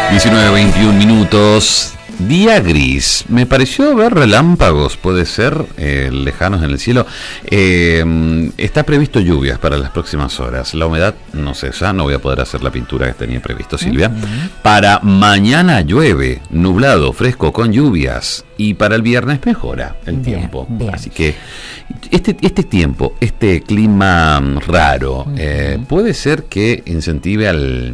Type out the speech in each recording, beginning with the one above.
19:21. Día gris. Me pareció ver relámpagos, puede ser, lejanos en el cielo. Está previsto lluvias para las próximas horas. La humedad, no sé, ya no voy a poder hacer la pintura que tenía previsto, Silvia. Para mañana llueve, nublado, fresco, con lluvias. Y para el viernes mejora el tiempo. Bien. Así que este tiempo, este clima raro, puede ser que incentive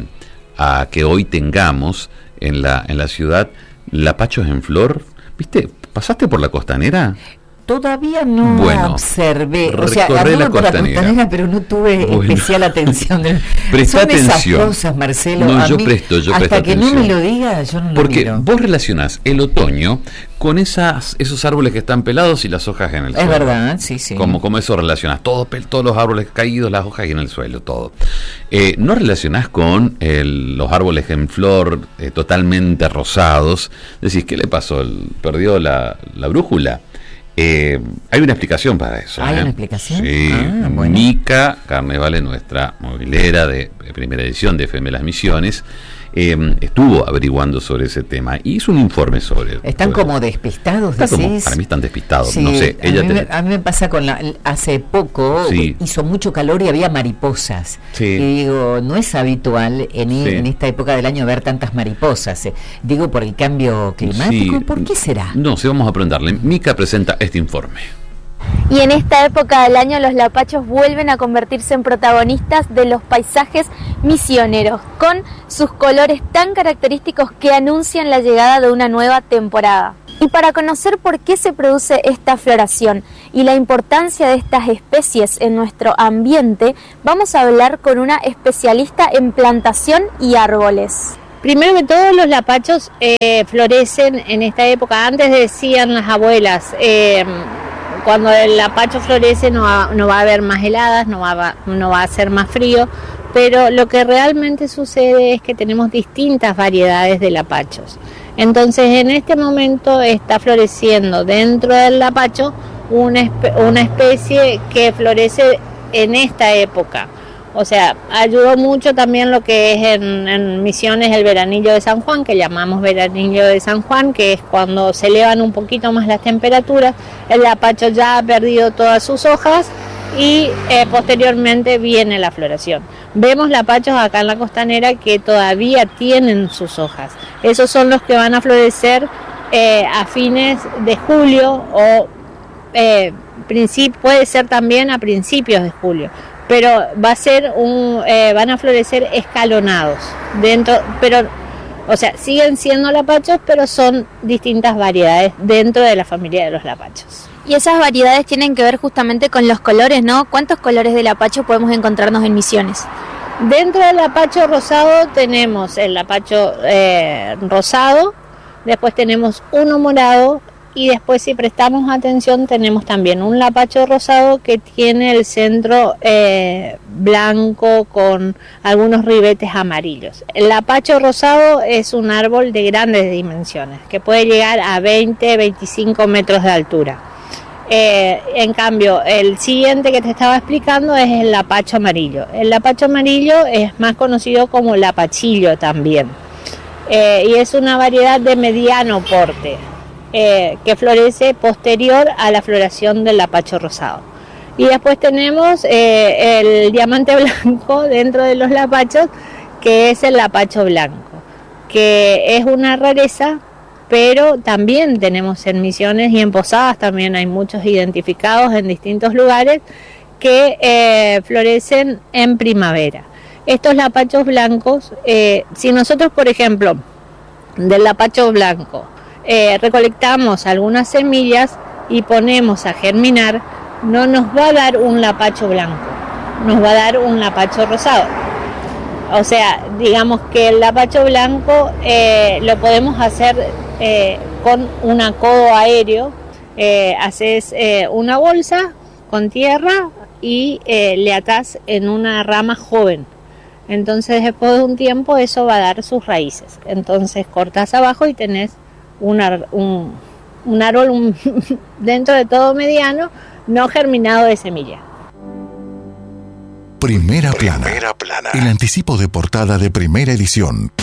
a que hoy tengamos en la ciudad lapachos en flor. ¿Viste? ¿Pasaste por la Costanera? Todavía no observé, o sea, anduve por la Costanera, pero no tuve especial atención. Presta atención. Esas cosas, Marcelo. No, yo presto hasta que atención. no me lo diga, yo no lo Porque miro. vos relacionás el otoño con esos árboles que están pelados y las hojas en el suelo. Es verdad, sí. Como eso relacionás, todos los árboles caídos, las hojas y en el suelo, todo. No relacionás con los árboles en flor totalmente rosados. Decís, ¿qué le pasó? ¿Perdió la brújula? Hay una explicación para eso. ¿Hay una explicación? Sí. Bueno. Mica Carnevale, nuestra movilera de primera edición de FM Las Misiones, estuvo averiguando sobre ese tema y hizo un informe sobre. Están como despistados, para mí están despistados. Sí, no sé. A mí me pasa con hace poco hizo mucho calor y había mariposas. Sí. Y digo, no es habitual en esta época del año ver tantas mariposas. Digo, por el cambio climático. Sí. ¿Por qué será? No sé, vamos a preguntarle. Mica presenta este informe. Y en esta época del año los lapachos vuelven a convertirse en protagonistas de los paisajes misioneros, con sus colores tan característicos que anuncian la llegada de una nueva temporada. Y para conocer por qué se produce esta floración y la importancia de estas especies en nuestro ambiente, vamos a hablar con una especialista en plantación y árboles. Primero que todo, los lapachos florecen en esta época. Antes decían las abuelas, cuando el lapacho florece no va a haber más heladas, no va a ser más frío, pero lo que realmente sucede es que tenemos distintas variedades de lapachos. Entonces, en este momento está floreciendo dentro del lapacho una especie que florece en esta época. O sea, ayudó mucho también lo que es en Misiones el veranillo de San Juan, que llamamos veranillo de San Juan, que es cuando se elevan un poquito más las temperaturas. El lapacho ya ha perdido todas sus hojas y posteriormente viene la floración. Vemos lapachos acá en la Costanera que todavía tienen sus hojas. Esos son los que van a florecer a fines de julio o puede ser también a principios de julio. Pero va a ser van a florecer escalonados siguen siendo lapachos, pero son distintas variedades dentro de la familia de los lapachos. Y esas variedades tienen que ver justamente con los colores, ¿no? ¿Cuántos colores de lapacho podemos encontrarnos en Misiones? Dentro del lapacho rosado tenemos el lapacho rosado, después tenemos uno morado. Y después, si prestamos atención, tenemos también un lapacho rosado que tiene el centro blanco con algunos ribetes amarillos. El lapacho rosado es un árbol de grandes dimensiones, que puede llegar a 20-25 metros de altura. En cambio, el siguiente que te estaba explicando es el lapacho amarillo. El lapacho amarillo es más conocido como lapachillo también. Y es una variedad de mediano porte. Que florece posterior a la floración del lapacho rosado. Y después tenemos el diamante blanco dentro de los lapachos, que es el lapacho blanco, que es una rareza, pero también tenemos en Misiones y en Posadas, también hay muchos identificados en distintos lugares que florecen en primavera. Estos lapachos blancos, si nosotros, por ejemplo, del lapacho blanco, recolectamos algunas semillas y ponemos a germinar, no nos va a dar un lapacho blanco, nos va a dar un lapacho rosado. O sea, digamos que el lapacho blanco lo podemos hacer con un acodo aéreo. Haces una bolsa con tierra y le atás en una rama joven. Entonces, después de un tiempo, eso va a dar sus raíces. Entonces, cortás abajo y tenés un árbol dentro de todo mediano, no germinado de semilla. Primera plana. El anticipo de portada de Primera Edición.